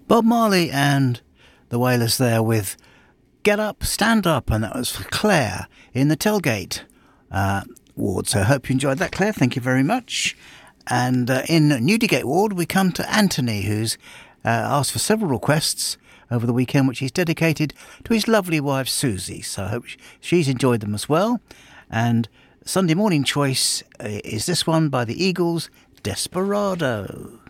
Bob Marley and the Wailers there with Get Up, Stand Up, and that was for Claire in the Tailgate ward. So I hope you enjoyed that, Claire. Thank you very much. And in Newdigate ward, we come to Anthony, who's asked for several requests over the weekend, which he's dedicated to his lovely wife, Susie. So I hope she's enjoyed them as well. And Sunday morning choice is this one by the Eagles, Desperado.